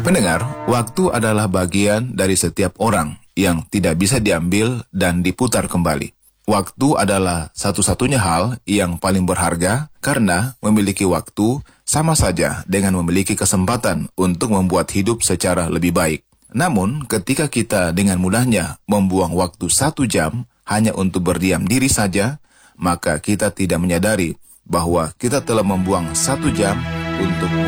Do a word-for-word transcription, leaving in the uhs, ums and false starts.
Pendengar, waktu adalah bagian dari setiap orang yang tidak bisa diambil dan diputar kembali. Waktu adalah satu-satunya hal yang paling berharga karena memiliki waktu sama saja dengan memiliki kesempatan untuk membuat hidup secara lebih baik. Namun, ketika kita dengan mudahnya membuang waktu satu jam hanya untuk berdiam diri saja, maka kita tidak menyadari bahwa kita telah membuang satu jam untuk